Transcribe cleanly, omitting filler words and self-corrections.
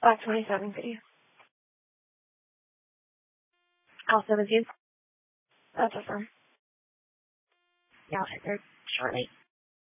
5:27 p.m. Also with you. That's awesome. Yeah, I'll hit there shortly.